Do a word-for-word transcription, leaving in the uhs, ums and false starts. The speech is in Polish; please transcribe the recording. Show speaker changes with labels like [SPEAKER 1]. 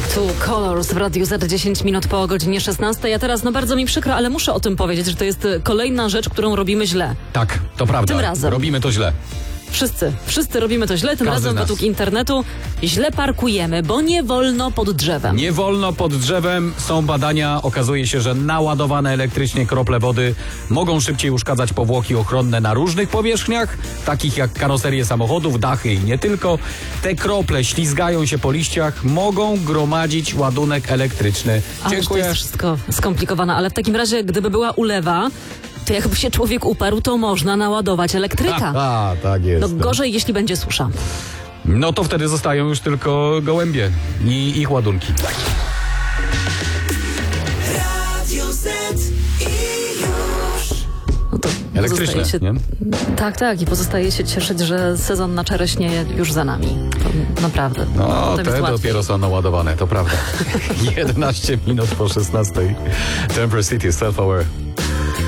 [SPEAKER 1] Two Colors w Radiu Z, dziesięć minut po godzinie szesnastej. A teraz, no bardzo mi przykro, ale muszę o tym powiedzieć, że to jest kolejna rzecz, którą robimy źle.
[SPEAKER 2] Tak, to prawda.
[SPEAKER 1] Tym razem.
[SPEAKER 2] Robimy to źle.
[SPEAKER 1] Wszyscy, wszyscy robimy to źle, tym
[SPEAKER 2] Każdy
[SPEAKER 1] razem
[SPEAKER 2] z nas.
[SPEAKER 1] według internetu źle parkujemy, bo nie wolno pod drzewem.
[SPEAKER 2] Nie wolno pod drzewem. Są badania. Okazuje się, że naładowane elektrycznie krople wody mogą szybciej uszkadzać powłoki ochronne na różnych powierzchniach, takich jak karoserie samochodów, dachy i nie tylko. Te krople ślizgają się po liściach, mogą gromadzić ładunek elektryczny.
[SPEAKER 1] Ależ to
[SPEAKER 2] Dziękuję.
[SPEAKER 1] jest wszystko skomplikowane, ale w takim razie, gdyby była ulewa, to jakby się człowiek uparł, to można naładować elektryka.
[SPEAKER 2] A, tak jest.
[SPEAKER 1] No gorzej, jeśli będzie susza.
[SPEAKER 2] No to wtedy zostają już tylko gołębie i ich ładunki.
[SPEAKER 3] Radio Z i już.
[SPEAKER 1] No to
[SPEAKER 2] Elektryczne,
[SPEAKER 1] pozostaje się,
[SPEAKER 2] nie?
[SPEAKER 1] Tak, tak. I pozostaje się cieszyć, że sezon na czereśnie już za nami. To naprawdę.
[SPEAKER 2] No,
[SPEAKER 1] Potem
[SPEAKER 2] te
[SPEAKER 1] jest łatwiej.
[SPEAKER 2] dopiero są naładowane, to prawda. jedenaście minut po szesnastej. Temper City, Self Aware.